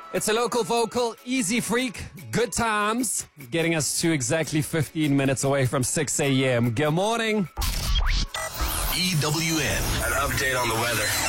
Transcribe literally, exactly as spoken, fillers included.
It's a local vocal, Easy Freak, good times, getting us to exactly fifteen minutes away from six a.m. Good morning. E W N, an update on the weather.